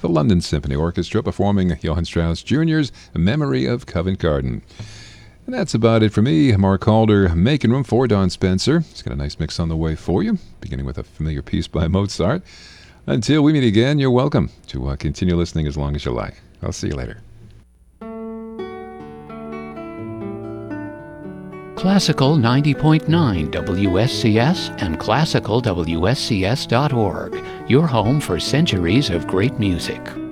the London Symphony Orchestra performing Johann Strauss Jr.'s Memory of Covent Garden. And that's about it for me, Mark Calder, making room for Don Spencer. He's got a nice mix on the way for you, beginning with a familiar piece by Mozart. Until we meet again, you're welcome to continue listening as long as you like. I'll see you later. Classical 90.9 WSCS and classicalwscs.org, your home for centuries of great music.